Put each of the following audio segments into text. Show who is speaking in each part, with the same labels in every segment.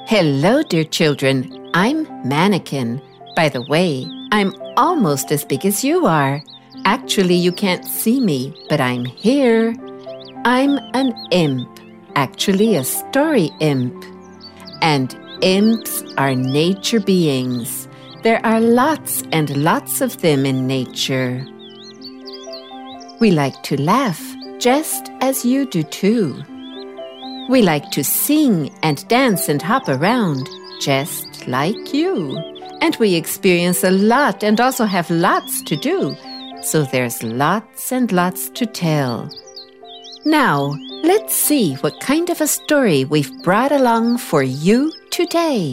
Speaker 1: Hello, dear children. I'm Mannequin. By the way, I'm almost as big as you are. Actually, you can't see me, but I'm here. I'm an imp, actually a story imp. And imps are nature beings. There are lots and lots of them in nature. We like to laugh, just as you do too. We like to sing and dance and hop around, just like you. And we experience a lot and also have lots to do. So there's lots and lots to tell. Now, let's see what kind of a story we've brought along for you today.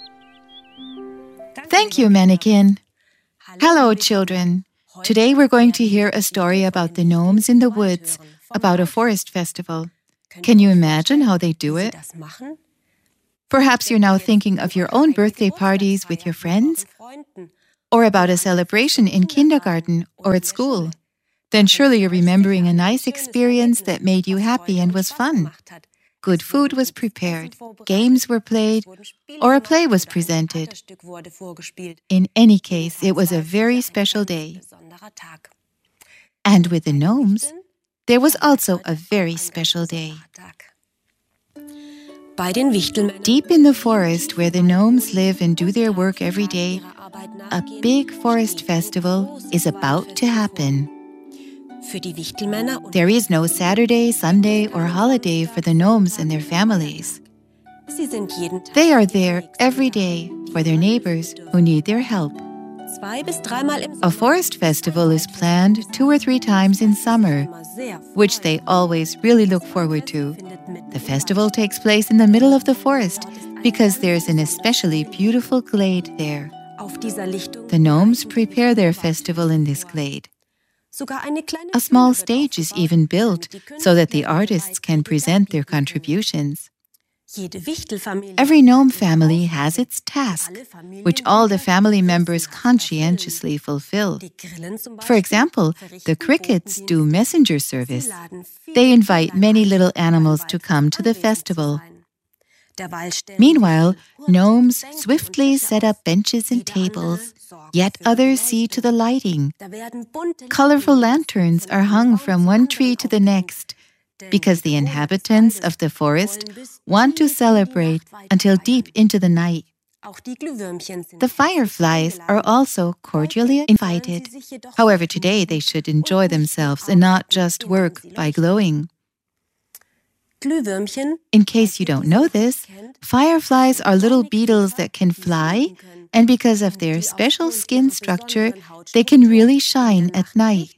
Speaker 2: Thank you, Mannequin. Hello, children. Today we're going to hear a story about the gnomes in the woods, about a forest festival. Can you imagine how they do it? Perhaps you're now thinking of your own birthday parties with your friends, or about a celebration in kindergarten or at school. Then surely you're remembering a nice experience that made you happy and was fun. Good food was prepared, games were played, or a play was presented. In any case, it was a very special day. And with the gnomes, there was also a very special day. Deep in the forest where the gnomes live and do their work every day, a big forest festival is about to happen. There is no Saturday, Sunday, or holiday for the gnomes and their families. They are there every day for their neighbors who need their help. A forest festival is planned 2 or 3 times in summer, which they always really look forward to. The festival takes place in the middle of the forest because there's an especially beautiful glade there. The gnomes prepare their festival in this glade. A small stage is even built so that the artists can present their contributions. Every gnome family has its task, which all the family members conscientiously fulfill. For example, the crickets do messenger service. They invite many little animals to come to the festival. Meanwhile, gnomes swiftly set up benches and tables. Yet others see to the lighting. Colorful lanterns are hung from one tree to the next, because the inhabitants of the forest want to celebrate until deep into the night. The fireflies are also cordially invited. However, today they should enjoy themselves and not just work by glowing. In case you don't know this, fireflies are little beetles that can fly, and because of their special skin structure, they can really shine at night.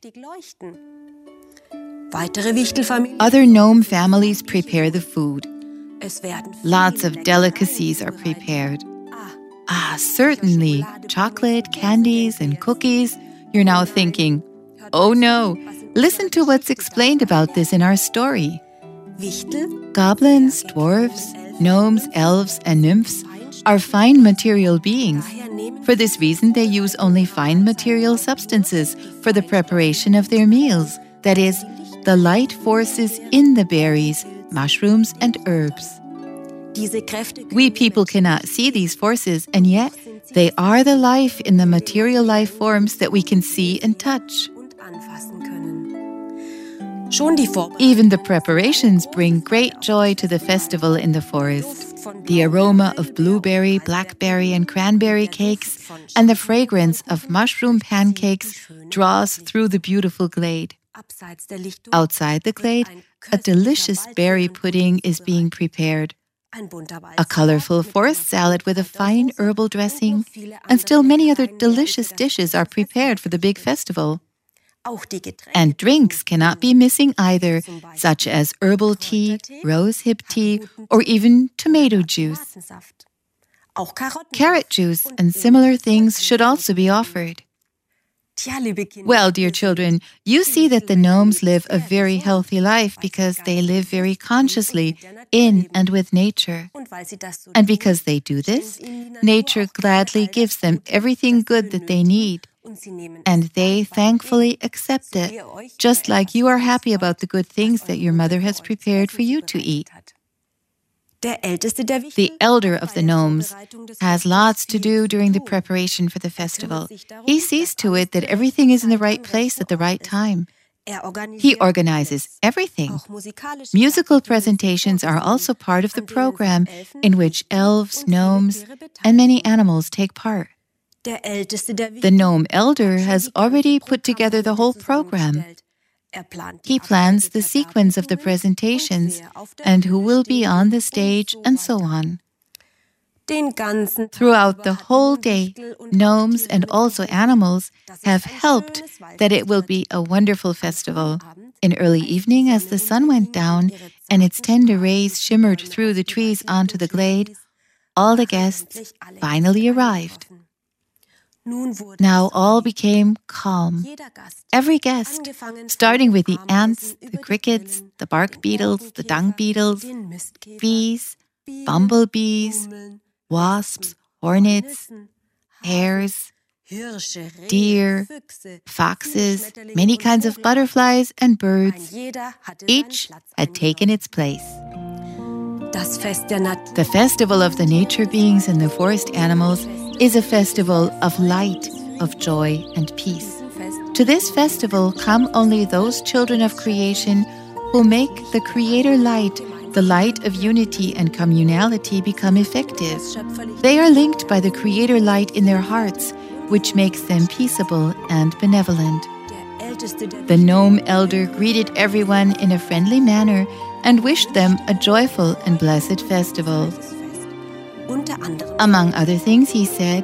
Speaker 2: Other gnome families prepare the food. Lots of delicacies are prepared. Certainly, chocolate, candies, and cookies. You're now thinking, oh no, listen to what's explained about this in our story. Goblins, dwarves, gnomes, elves, and nymphs are fine material beings. For this reason, they use only fine material substances for the preparation of their meals, that is, the light forces in the berries, mushrooms, and herbs. We people cannot see these forces, and yet they are the life in the material life forms that we can see and touch. Even the preparations bring great joy to the festival in the forest. The aroma of blueberry, blackberry, and cranberry cakes and the fragrance of mushroom pancakes draws through the beautiful glade. Outside the glade, a delicious berry pudding is being prepared. A colorful forest salad with a fine herbal dressing, and still many other delicious dishes are prepared for the big festival. And drinks cannot be missing either, such as herbal tea, rosehip tea, or even tomato juice. Carrot juice and similar things should also be offered. Well, dear children, you see that the gnomes live a very healthy life because they live very consciously in and with nature. And because they do this, nature gladly gives them everything good that they need. And they thankfully accept it, just like you are happy about the good things that your mother has prepared for you to eat. The elder of the gnomes has lots to do during the preparation for the festival. He sees to it that everything is in the right place at the right time. He organizes everything. Musical presentations are also part of the program in which elves, gnomes, and many animals take part. The gnome elder has already put together the whole program. He plans the sequence of the presentations and who will be on the stage and so on. Throughout the whole day, gnomes and also animals have helped that it will be a wonderful festival. In early evening, as the sun went down and its tender rays shimmered through the trees onto the glade, all the guests finally arrived. Now all became calm. Every guest, starting with the ants, the crickets, the bark beetles, the dung beetles, bees, bumblebees, wasps, hornets, hares, deer, foxes, many kinds of butterflies and birds, each had taken its place. The festival of the nature beings and the forest animals is a festival of light, of joy and peace. To this festival come only those children of creation who make the Creator light, the light of unity and communality, become effective. They are linked by the Creator light in their hearts, which makes them peaceable and benevolent. The gnome elder greeted everyone in a friendly manner and wished them a joyful and blessed festival. Among other things, he said,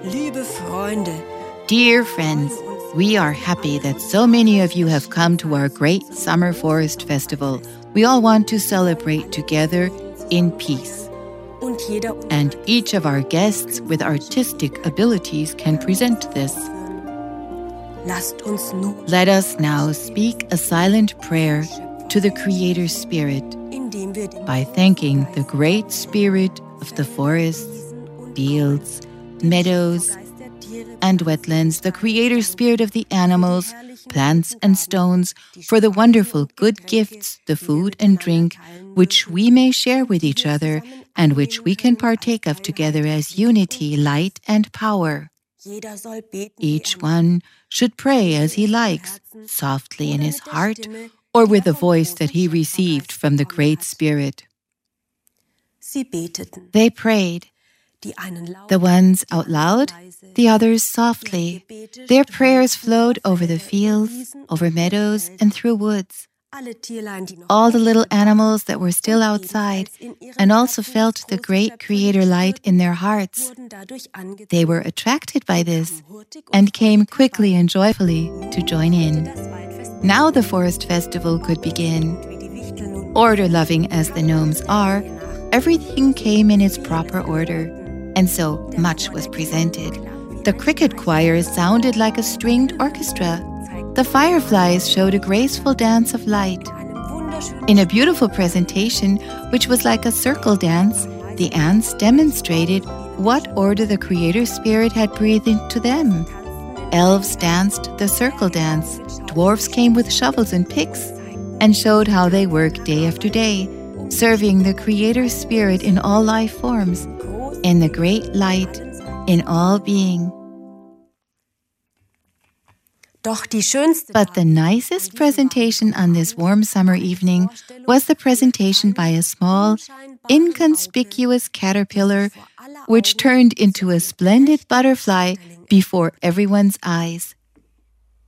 Speaker 2: "Dear friends, we are happy that so many of you have come to our great summer forest festival. We all want to celebrate together in peace. And each of our guests with artistic abilities can present this. Let us now speak a silent prayer to the Creator Spirit by thanking the Great Spirit of the forests, fields, meadows, and wetlands, the Creator Spirit of the animals, plants and stones, for the wonderful good gifts, the food and drink, which we may share with each other and which we can partake of together as unity, light, and power. Each one should pray as he likes, softly in his heart, or with a voice that he received from the Great Spirit." They prayed, the ones out loud, the others softly. Their prayers flowed over the fields, over meadows, and through woods. All the little animals that were still outside and also felt the great Creator light in their hearts. They were attracted by this and came quickly and joyfully to join in. Now the forest festival could begin. Order-loving as the gnomes are, everything came in its proper order, and so much was presented. The cricket choir sounded like a stringed orchestra. The fireflies showed a graceful dance of light. In a beautiful presentation, which was like a circle dance, the ants demonstrated what order the Creator Spirit had breathed into them. Elves danced the circle dance. Dwarfs came with shovels and picks and showed how they work day after day, serving the Creator Spirit in all life forms, in the great light, in all being. But the nicest presentation on this warm summer evening was the presentation by a small, inconspicuous caterpillar, which turned into a splendid butterfly before everyone's eyes.